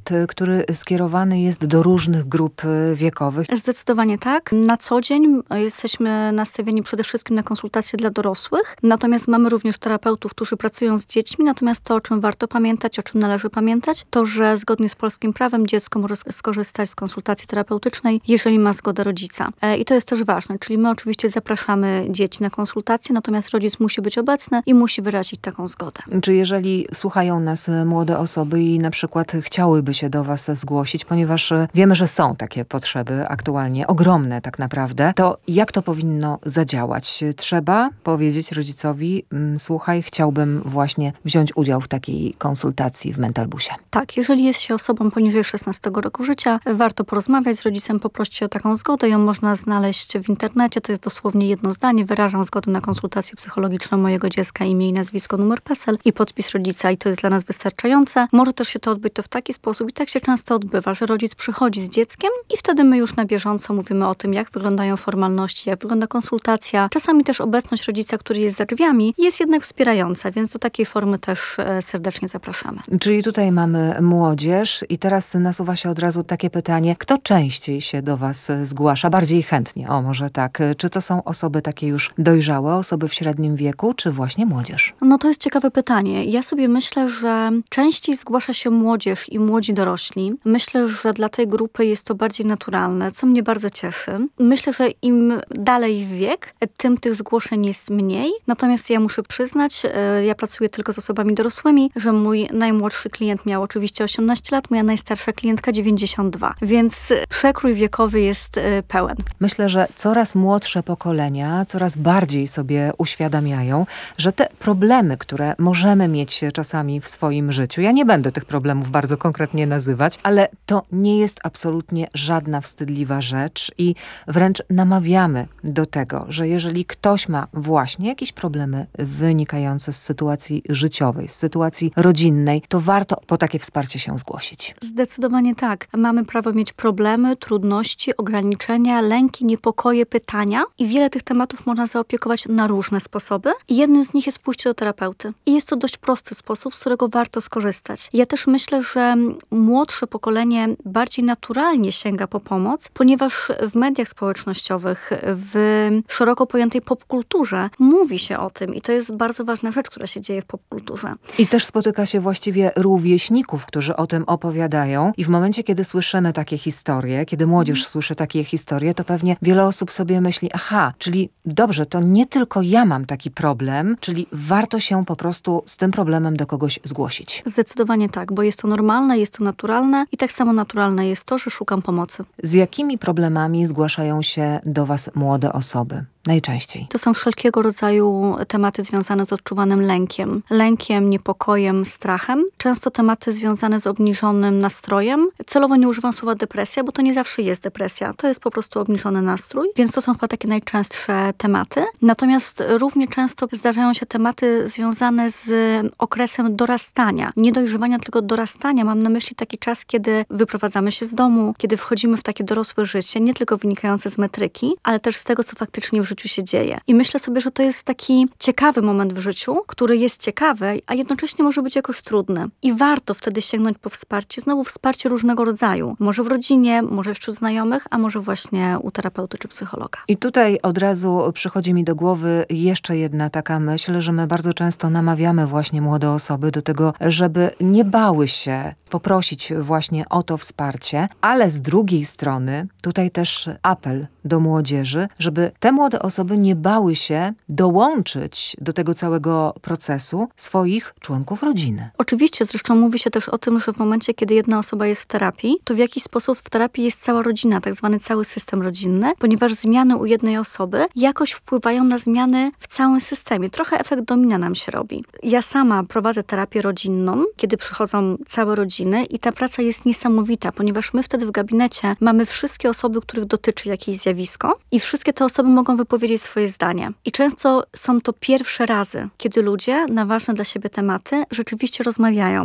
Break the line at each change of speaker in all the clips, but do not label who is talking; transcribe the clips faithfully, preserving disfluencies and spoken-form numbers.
temat, który skierowany jest do różnych grup wiekowych.
Zdecydowanie tak. Na co dzień jesteśmy nastawieni przede wszystkim na konsultacje dla dorosłych, natomiast mamy również terapeutów, którzy pracują z dziećmi, natomiast to, o czym warto pamiętać, o czym należy pamiętać, to, że zgodnie z polskim prawem dziecko może skorzystać z konsultacji terapeutycznej, jeżeli ma zgodę rodzica. I to jest też ważne, czyli my oczywiście zapraszamy dzieci na konsultacje, natomiast rodzic musi być obecny i musi wyrazić taką zgodę.
Czy jeżeli słuchają nas młode osoby i na przykład chciałyby się do was zgłosić, ponieważ wiemy, że są takie potrzeby aktualnie, ogromne tak naprawdę, to jak to powinno zadziałać? Trzeba powiedzieć rodzicowi, słuchaj, chciałbym właśnie wziąć udział w takiej konsultacji w Mentalbusie.
Tak, jeżeli jest się osobą poniżej szesnastego roku życia, warto porozmawiać z rodzicem, poprosić o taką zgodę. Ją można znaleźć w internecie, to jest dosłownie jedno zdanie. Wyrażam zgodę na konsultację psychologiczną mojego dziecka, imię i nazwisko, numer PESEL i podpis rodzica i to jest dla nas wystarczające. Może też się to odbyć to w taki sposób i tak się często odbywa, że rodzic przychodzi z dzieckiem i wtedy my już na bieżąco mówimy o tym, jak wyglądają formalności, jak wygląda konsultacja. Czasami też obecność rodzica, który jest za drzwiami, jest jednak wspierająca, więc do takiej formy też serdecznie zapraszamy.
Czyli tutaj mamy młodzież i teraz nasuwa się od razu takie pytanie, kto częściej się do was zgłasza, bardziej chętnie, o może tak, czy to są osoby takie już dojrzałe, osoby w średnim wieku, czy właśnie młodzież?
No to jest ciekawe pytanie. Ja sobie myślę, że częściej zgłasza się młodzież i młodzi dorośli. Myślę, że dla tej grupy jest to bardziej naturalne, co mnie bardzo cieszy. Myślę, że im dalej w wiek, tym tych zgłoszeń jest mniej. Natomiast ja muszę przyznać, ja pracuję tylko z osobami dorosłymi, że mój najmłodszy klient miał oczywiście osiemnaście lat, moja najstarsza klientka dziewięćdziesiąt dwa, więc przekrój wiekowy jest pełen.
Myślę, że coraz młodsze pokolenia coraz bardziej sobie uświadamiają, że te problemy, które możemy mieć czasami w swoim życiu, ja nie będę tych problemów bardzo konkretnie nazywać, ale to nie jest absolutnie żadna wstydliwa rzecz i wręcz namawiamy do tego, że jeżeli ktoś ma właśnie jakieś problemy wynikające z sytuacji życiowej, z sytuacji rodzinnej, to warto po takie wsparcie się zgłosić.
Zdecydowanie tak. Mamy prawo mieć problemy, trudności, ograniczenia, lęki, niepokoje, pytania i wiele tych tematów można zaopiekować na różne sposoby. I jednym z nich jest pójście do terapeuty. I jest to dość prosty sposób, z którego warto skorzystać. Ja też myślę, że młodsze pokolenie bardziej naturalnie sięga po pomoc, ponieważ w mediach społecznościowych, w szeroko pojętej popkulturze mówi się o tym i to jest bardzo ważna rzecz, która się dzieje w popkulturze.
I też spotyka się właściwie rówieśników, którzy o tym opowiadają i w momencie, kiedy słyszymy takie historie, kiedy młodzież mm. słyszy takie historie, to pewnie wiele osób sobie myśli, aha, czyli dobrze, to nie tylko ja mam taki problem, czyli warto się po prostu z tym problemem do kogoś zgłosić.
Zdecydowanie tak, bo jest to normalne, jest to naturalne i tak samo naturalne jest to, że szukam pomocy.
Z jakimi problemami zgłaszają się do was młode osoby? Najczęściej.
To są wszelkiego rodzaju tematy związane z odczuwanym lękiem. Lękiem, niepokojem, strachem. Często tematy związane z obniżonym nastrojem. Celowo nie używam słowa depresja, bo to nie zawsze jest depresja. To jest po prostu obniżony nastrój, więc to są chyba takie najczęstsze tematy. Natomiast równie często zdarzają się tematy związane z okresem dorastania. Nie dojrzewania, tylko dorastania. Mam na myśli taki czas, kiedy wyprowadzamy się z domu, kiedy wchodzimy w takie dorosłe życie, nie tylko wynikające z metryki, ale też z tego, co faktycznie w życiu się dzieje. I myślę sobie, że to jest taki ciekawy moment w życiu, który jest ciekawy, a jednocześnie może być jakoś trudny. I warto wtedy sięgnąć po wsparcie, znowu wsparcie różnego rodzaju. Może w rodzinie, może wśród znajomych, a może właśnie u terapeuty czy psychologa.
I tutaj od razu przychodzi mi do głowy jeszcze jedna taka myśl, że my bardzo często namawiamy właśnie młode osoby do tego, żeby nie bały się poprosić właśnie o to wsparcie, ale z drugiej strony tutaj też apel do młodzieży, żeby te młode osoby nie bały się dołączyć do tego całego procesu swoich członków rodziny.
Oczywiście, zresztą mówi się też o tym, że w momencie, kiedy jedna osoba jest w terapii, to w jakiś sposób w terapii jest cała rodzina, tak zwany cały system rodzinny, ponieważ zmiany u jednej osoby jakoś wpływają na zmiany w całym systemie. Trochę efekt domina nam się robi. Ja sama prowadzę terapię rodzinną, kiedy przychodzą całe rodziny i ta praca jest niesamowita, ponieważ my wtedy w gabinecie mamy wszystkie osoby, których dotyczy jakieś zjawisko i wszystkie te osoby mogą wypowiedzieć swoje zdanie. I często są to pierwsze razy, kiedy ludzie na ważne dla siebie tematy rzeczywiście rozmawiają.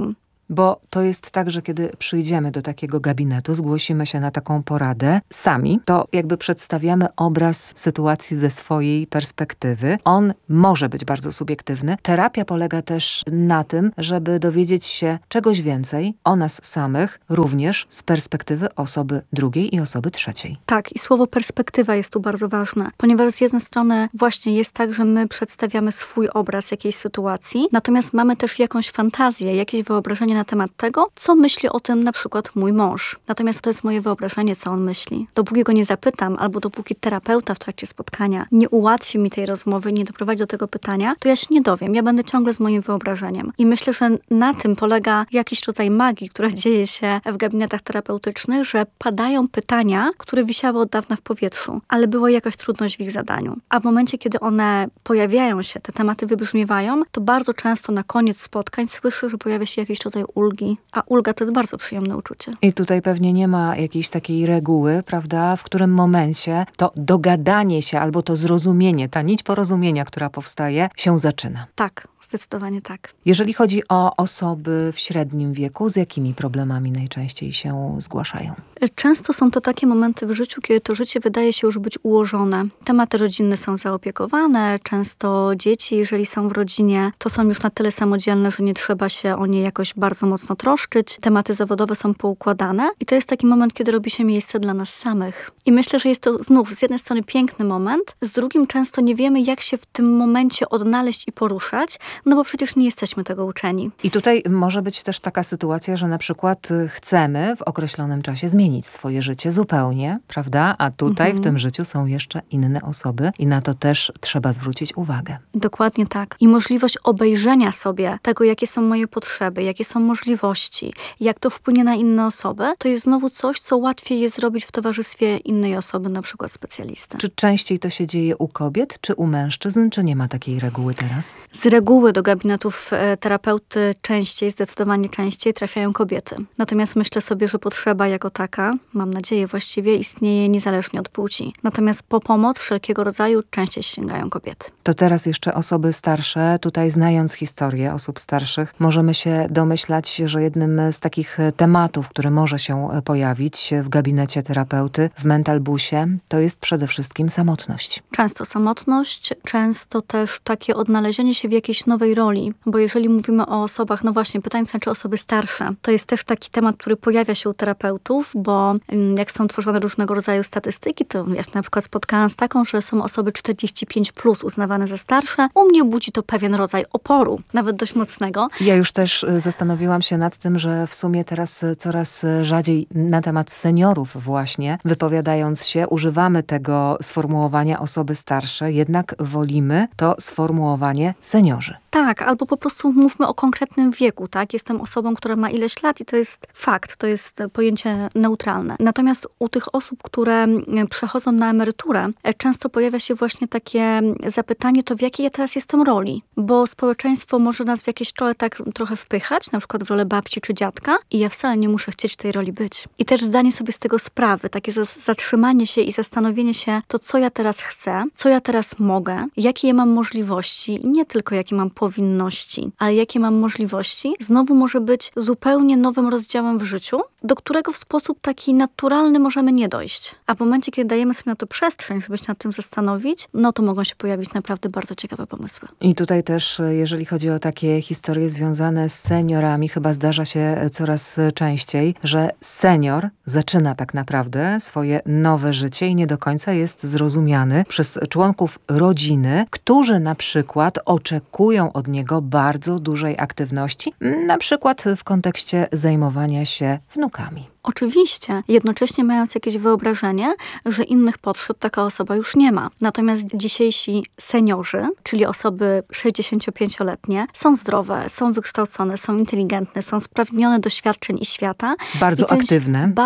Bo to jest tak, że kiedy przyjdziemy do takiego gabinetu, zgłosimy się na taką poradę sami, to jakby przedstawiamy obraz sytuacji ze swojej perspektywy. On może być bardzo subiektywny. Terapia polega też na tym, żeby dowiedzieć się czegoś więcej o nas samych, również z perspektywy osoby drugiej i osoby trzeciej.
Tak, i słowo perspektywa jest tu bardzo ważne, ponieważ z jednej strony właśnie jest tak, że my przedstawiamy swój obraz jakiejś sytuacji, natomiast mamy też jakąś fantazję, jakieś wyobrażenie na temat tego, co myśli o tym na przykład mój mąż. Natomiast to jest moje wyobrażenie, co on myśli. Dopóki go nie zapytam, albo dopóki terapeuta w trakcie spotkania nie ułatwi mi tej rozmowy, nie doprowadzi do tego pytania, to ja się nie dowiem. Ja będę ciągle z moim wyobrażeniem. I myślę, że na tym polega jakiś rodzaj magii, która dzieje się w gabinetach terapeutycznych, że padają pytania, które wisiały od dawna w powietrzu, ale była jakaś trudność w ich zadaniu. A w momencie, kiedy one pojawiają się, te tematy wybrzmiewają, to bardzo często na koniec spotkań słyszę, że pojawia się jakiś rodzaj ulgi, a ulga to jest bardzo przyjemne uczucie.
I tutaj pewnie nie ma jakiejś takiej reguły, prawda, w którym momencie to dogadanie się albo to zrozumienie, ta nić porozumienia, która powstaje, się zaczyna.
Tak, zdecydowanie tak.
Jeżeli chodzi o osoby w średnim wieku, z jakimi problemami najczęściej się zgłaszają?
Często są to takie momenty w życiu, kiedy to życie wydaje się już być ułożone. Tematy rodzinne są zaopiekowane, często dzieci, jeżeli są w rodzinie, to są już na tyle samodzielne, że nie trzeba się o nie jakoś bardzo mocno troszczyć. Tematy zawodowe są poukładane i to jest taki moment, kiedy robi się miejsce dla nas samych. I myślę, że jest to znów z jednej strony piękny moment, z drugim często nie wiemy, jak się w tym momencie odnaleźć i poruszać, no bo przecież nie jesteśmy tego uczeni.
I tutaj może być też taka sytuacja, że na przykład chcemy w określonym czasie zmienić swoje życie zupełnie, prawda? A tutaj mhm. w tym życiu są jeszcze inne osoby i na to też trzeba zwrócić uwagę.
Dokładnie tak. I możliwość obejrzenia sobie tego, jakie są moje potrzeby, jakie są możliwości, jak to wpłynie na inne osoby, to jest znowu coś, co łatwiej jest zrobić w towarzystwie innej osoby, na przykład specjalisty.
Czy częściej to się dzieje u kobiet, czy u mężczyzn, czy nie ma takiej reguły teraz?
Z reguły do gabinetów terapeuty częściej, zdecydowanie częściej trafiają kobiety. Natomiast myślę sobie, że potrzeba jako taka, mam nadzieję właściwie, istnieje niezależnie od płci. Natomiast po pomoc wszelkiego rodzaju częściej sięgają kobiety.
To teraz jeszcze osoby starsze. Tutaj znając historię osób starszych, możemy się domyślać, że jednym z takich tematów, który może się pojawić w gabinecie terapeuty, w mentalbusie, to jest przede wszystkim samotność.
Często samotność, często też takie odnalezienie się w jakiejś nowej roli, bo jeżeli mówimy o osobach, no właśnie, pytanie znaczy osoby starsze, to jest też taki temat, który pojawia się u terapeutów, bo jak są tworzone różnego rodzaju statystyki, to ja się na przykład spotkałam z taką, że są osoby czterdzieści pięć plus uznawane za starsze. U mnie budzi to pewien rodzaj oporu, nawet dość mocnego.
Ja już też zastanowiłam się nad tym, że w sumie teraz coraz rzadziej na temat seniorów właśnie, wypowiadając się, używamy tego sformułowania osoby starsze, jednak wolimy to sformułowanie seniorzy.
Tak, albo po prostu mówmy o konkretnym wieku, tak? Jestem osobą, która ma ileś lat i to jest fakt, to jest pojęcie neutralne. Natomiast u tych osób, które przechodzą na emeryturę, często pojawia się właśnie takie zapytanie, to w jakiej ja teraz jestem roli? Bo społeczeństwo może nas w jakieś role tak trochę wpychać, na przykład w rolę babci czy dziadka i ja wcale nie muszę chcieć w tej roli być. I też zdanie sobie z tego sprawy, takie zatrzymanie się i zastanowienie się, to co ja teraz chcę, co ja teraz mogę, jakie ja mam możliwości, nie tylko jakie mam powinności, ale jakie mam możliwości, znowu może być zupełnie nowym rozdziałem w życiu, do którego w sposób taki naturalny możemy nie dojść. A w momencie, kiedy dajemy sobie na to przestrzeń, żeby się nad tym zastanowić, no to mogą się pojawić naprawdę bardzo ciekawe pomysły.
I tutaj też, jeżeli chodzi o takie historie związane z seniorami, chyba zdarza się coraz częściej, że senior zaczyna tak naprawdę swoje nowe życie i nie do końca jest zrozumiany przez członków rodziny, którzy na przykład oczekują od niego bardzo dużej aktywności, na przykład w kontekście zajmowania się wnukami.
Oczywiście, jednocześnie mając jakieś wyobrażenie, że innych potrzeb taka osoba już nie ma. Natomiast dzisiejsi seniorzy, czyli osoby sześćdziesięciopięcioletnie, są zdrowe, są wykształcone, są inteligentne, są spragnione doświadczeń i świata.
Bardzo
I też
aktywne.
Bardzo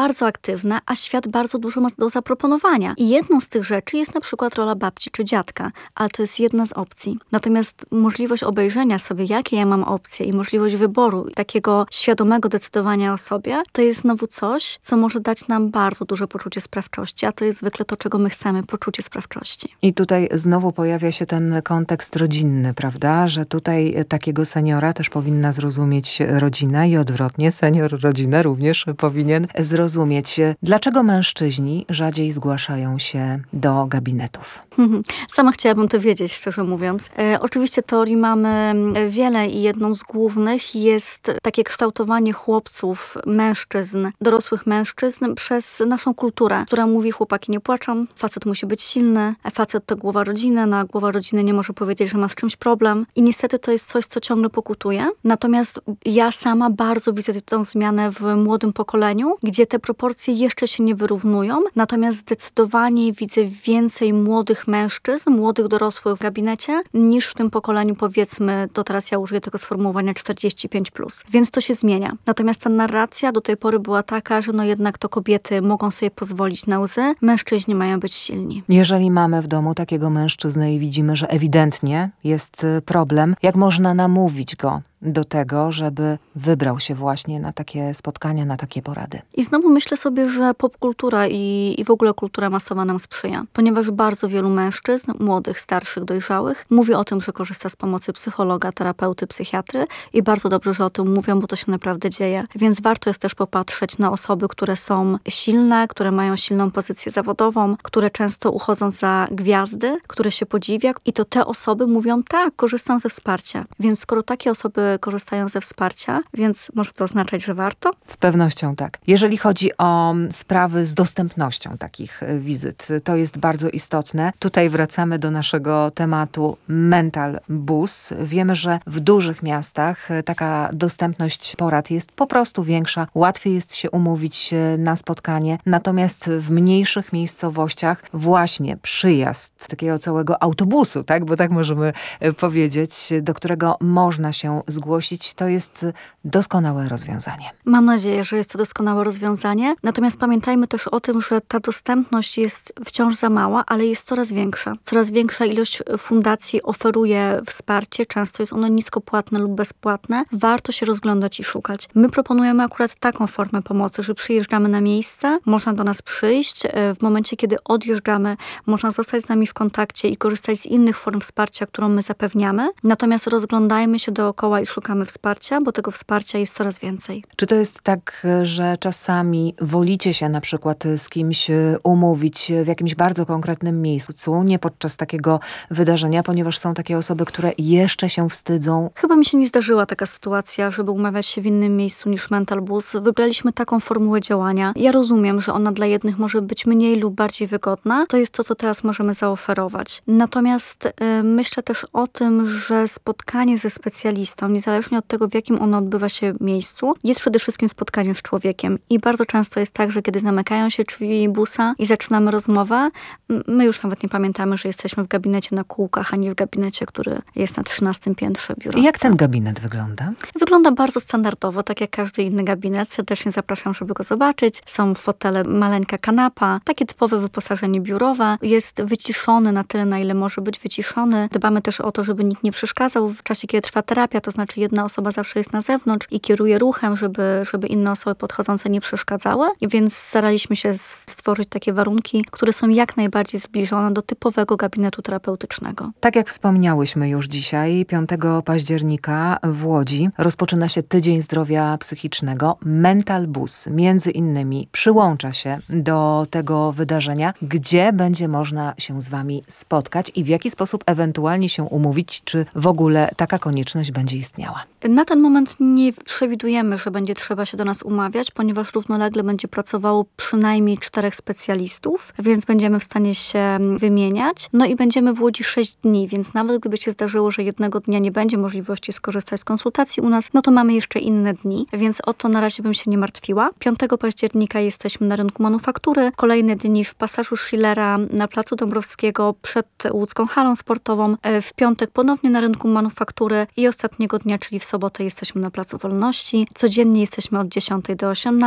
bardzo aktywne, a świat bardzo dużo ma do zaproponowania. I jedną z tych rzeczy jest na przykład rola babci czy dziadka, ale to jest jedna z opcji. Natomiast możliwość obejrzenia sobie, jakie ja mam opcje i możliwość wyboru i takiego świadomego decydowania o sobie, to jest znowu coś, co może dać nam bardzo duże poczucie sprawczości, a to jest zwykle to, czego my chcemy, poczucie sprawczości.
I tutaj znowu pojawia się ten kontekst rodzinny, prawda? Że tutaj takiego seniora też powinna zrozumieć rodzina i odwrotnie, senior rodzinę również powinien zrozumieć. Dlaczego mężczyźni rzadziej zgłaszają się do gabinetów?
Sama chciałabym to wiedzieć, szczerze mówiąc. E, oczywiście teorii mamy wiele i jedną z głównych jest takie kształtowanie chłopców, mężczyzn, dorosłych mężczyzn przez naszą kulturę, która mówi: chłopaki nie płaczą, facet musi być silny, facet to głowa rodziny, no a głowa rodziny nie może powiedzieć, że ma z czymś problem. I niestety to jest coś, co ciągle pokutuje. Natomiast ja sama bardzo widzę tę zmianę w młodym pokoleniu, gdzie te proporcje jeszcze się nie wyrównują, natomiast zdecydowanie widzę więcej młodych mężczyzn, młodych dorosłych w gabinecie, niż w tym pokoleniu, powiedzmy, to teraz ja użyję tego sformułowania czterdzieści pięć plus. Więc to się zmienia. Natomiast ta narracja do tej pory była taka, że no jednak to kobiety mogą sobie pozwolić na łzy, mężczyźni mają być silni.
Jeżeli mamy w domu takiego mężczyznę i widzimy, że ewidentnie jest problem, jak można namówić go do tego, żeby wybrał się właśnie na takie spotkania, na takie porady?
I znowu myślę sobie, że popkultura i, i w ogóle kultura masowa nam sprzyja, ponieważ bardzo wielu mężczyzn, młodych, starszych, dojrzałych, mówi o tym, że korzysta z pomocy psychologa, terapeuty, psychiatry i bardzo dobrze, że o tym mówią, bo to się naprawdę dzieje. Więc warto jest też popatrzeć na osoby, które są silne, które mają silną pozycję zawodową, które często uchodzą za gwiazdy, które się podziwia i to te osoby mówią: tak, korzystam ze wsparcia. Więc skoro takie osoby korzystają ze wsparcia, więc może to oznaczać, że warto?
Z pewnością tak. Jeżeli chodzi o sprawy z dostępnością takich wizyt, to jest bardzo istotne. Tutaj wracamy do naszego tematu mental bus. Wiemy, że w dużych miastach taka dostępność porad jest po prostu większa. Łatwiej jest się umówić na spotkanie. Natomiast w mniejszych miejscowościach właśnie przyjazd takiego całego autobusu, tak, bo tak możemy powiedzieć, do którego można się zgłosić, to jest doskonałe rozwiązanie.
Mam nadzieję, że jest to doskonałe rozwiązanie. Natomiast pamiętajmy też o tym, że ta dostępność jest wciąż za mała, ale jest coraz większa. Coraz większa ilość fundacji oferuje wsparcie. Często jest ono niskopłatne lub bezpłatne. Warto się rozglądać i szukać. My proponujemy akurat taką formę pomocy, że przyjeżdżamy na miejsce, można do nas przyjść. W momencie, kiedy odjeżdżamy, można zostać z nami w kontakcie i korzystać z innych form wsparcia, którą my zapewniamy. Natomiast rozglądajmy się dookoła i szukamy wsparcia, bo tego wsparcia jest coraz więcej.
Czy to jest tak, że czasami wolicie się na przykład z kimś umówić w jakimś bardzo konkretnym miejscu, nie podczas takiego wydarzenia, ponieważ są takie osoby, które jeszcze się wstydzą?
Chyba mi się nie zdarzyła taka sytuacja, żeby umawiać się w innym miejscu niż Mental Bus. Wybraliśmy taką formułę działania. Ja rozumiem, że ona dla jednych może być mniej lub bardziej wygodna. To jest to, co teraz możemy zaoferować. Natomiast y, myślę też o tym, że spotkanie ze specjalistą, niezależnie od tego, w jakim ono odbywa się miejscu, jest przede wszystkim spotkanie z człowiekiem. I bardzo często jest tak, że kiedy zamykają się drzwi busa i zaczynamy rozmowę, my już nawet nie pamiętamy, że jesteśmy w gabinecie na kółkach, a nie w gabinecie, który jest na trzynastym piętrze biura.
I jak ten gabinet wygląda?
Wygląda bardzo standardowo, tak jak każdy inny gabinet. Serdecznie zapraszam, żeby go zobaczyć. Są fotele, maleńka kanapa, takie typowe wyposażenie biurowe. Jest wyciszony na tyle, na ile może być wyciszony. Dbamy też o to, żeby nikt nie przeszkadzał w czasie, kiedy trwa terapia, to znaczy jedna osoba zawsze jest na zewnątrz i kieruje ruchem, żeby, żeby inne osoby podchodzące nie przeszkadzały. Więc staraliśmy się stworzyć takie warunki, które są jak najbardziej zbliżone do typowego gabinetu terapeutycznego.
Tak jak wspomniałyśmy już dzisiaj, piątego października w Łodzi rozpoczyna się Tydzień Zdrowia Psychicznego. Mental Bus między innymi przyłącza się do tego wydarzenia, gdzie będzie można się z wami spotkać i w jaki sposób ewentualnie się umówić, czy w ogóle taka konieczność będzie istniała.
Na ten moment nie przewidujemy, że będzie trzeba się do nas umawiać, ponieważ równolegle będzie pracowało przynajmniej czterech specjalistów, więc będziemy w stanie się wymieniać. No i będziemy w Łodzi sześć dni, więc nawet gdyby się zdarzyło, że jednego dnia nie będzie możliwości skorzystać z konsultacji u nas, no to mamy jeszcze inne dni, więc o to na razie bym się nie martwiła. piątego października jesteśmy na rynku manufaktury, kolejne dni w pasażu Schillera na placu Dąbrowskiego przed łódzką halą sportową, w piątek ponownie na rynku manufaktury i ostatniego dnia, czyli w sobotę jesteśmy na Placu Wolności. Codziennie jesteśmy od dziesiątej do osiemnastej, w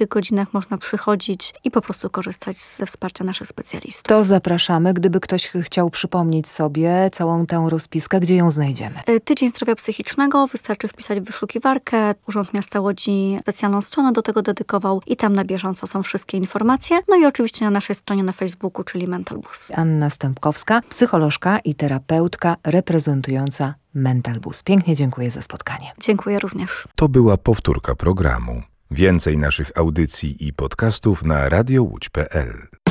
tych godzinach można przychodzić i po prostu korzystać ze wsparcia naszych specjalistów.
To zapraszamy, gdyby ktoś chciał przypomnieć sobie całą tę rozpiskę, gdzie ją znajdziemy.
Tydzień Zdrowia Psychicznego, wystarczy wpisać w wyszukiwarkę. Urząd Miasta Łodzi specjalną stronę do tego dedykował i tam na bieżąco są wszystkie informacje. No i oczywiście na naszej stronie na Facebooku, czyli Mental Bus.
Anna Stępkowska, psycholożka i terapeutka reprezentująca Mental Bus. Pięknie dziękuję za spotkanie.
Dziękuję również.
To była powtórka programu. Więcej naszych audycji i podcastów na radio łódź kropka p l.